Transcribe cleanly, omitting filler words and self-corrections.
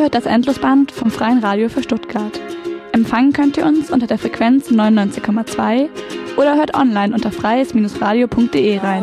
hört das Endlosband vom Freien Radio für Stuttgart. Empfangen könnt ihr uns unter der Frequenz 99,2 oder hört online unter freies-radio.de rein.